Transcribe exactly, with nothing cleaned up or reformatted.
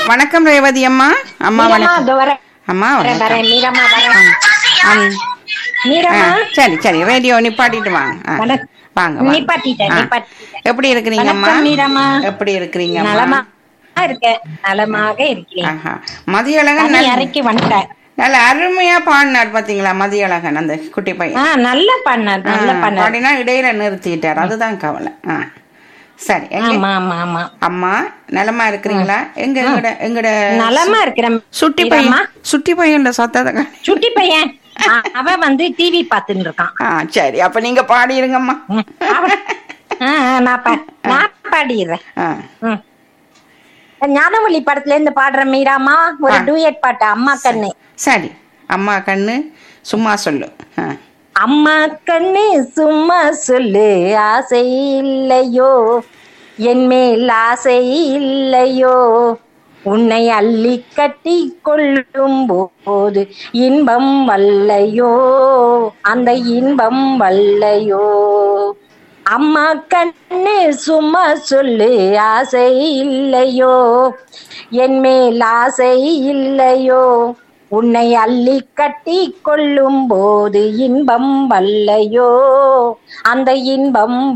வணக்கம் ரேவதி அம்மா. அம்மா மீரம்மா, வணக்கம். இதோ வரேன். அம்மா வரேன், வணக்கம். வரேன். மீரம்மா, வரேன். ஆ, ஆ, மீரம்மா, சரி சரி ரேடியோ நிப்பாட்டிட்டு வாங்க. ஆ, வணக்கம். வாங்க வாங்க. நிப்பாட்டிட்டேன், ஆ, நிப்பாட்டிட்டேன். எப்படி இருக்கிறீங்கம்மா? வணக்கம் மீரம்மா. எப்படி இருக்கிறீங்கம்மா? நலமா இருக்கேன், நலமாக இருக்கிறேன். ஆஹா, மதியழகன் தண்ணி நல்ல இறக்கி வந்துட்டேன். நல்ல அருமையா பாடினார் பாத்தீங்களா மதியழகன் அந்த குட்டி ஆ, பையன். நல்ல பண்ணார், நல்ல ஆ, பண்ணார். பாடினா இடையில நிறுத்திட்டார், அதுதான் கவலை. ஆ, சரி. எங்க ஆமா ஆமா ஆமா அம்மா நலமா இருக்கிறீங்களா? எங்க எங்கட எங்கட நலமா இருக்கிறேன். சுட்டி மீரம்மா, பையன் சுட்டி பையன் சத்தத்தை கா- சுட்டி பையன் ஆ, அவன் வந்து டிவி பாத்துட்டு இருக்கான். ஆ, சரி அப்ப நீங்க பாடிருங்கம்மா. ம், அவன்- ஆ, ஆ, நான் பா- நான் பாடிடுறேன். ஆ, ம். ஞானவழி படத்துல இருந்து பாடுற மீராமா ஒரு ஆ. டூயட் பாட்டு. அம்மா கண்ணு. சரி அம்மா கண்ணு சும்மா சொல்லு. ஆ, அம்மா கண்ணு சும்மா சொல்லு, ஆசை இல்லையோ என் மேல் ஆசை இல்லையோ, உன்னை அள்ளி கட்டி கொள்ளும் போது இன்பம் வல்லையோ, அந்த இன்பம் வல்லையோ. அம்மா கண்ணு சும்மா சொல்லு, ஆசை இல்லையோ என் மேல் ஆசை இல்லையோ, உன்னை அள்ளி கட்டி கொள்ளும் போது இன்பம் வல்லையோ, அந்த இன்பம்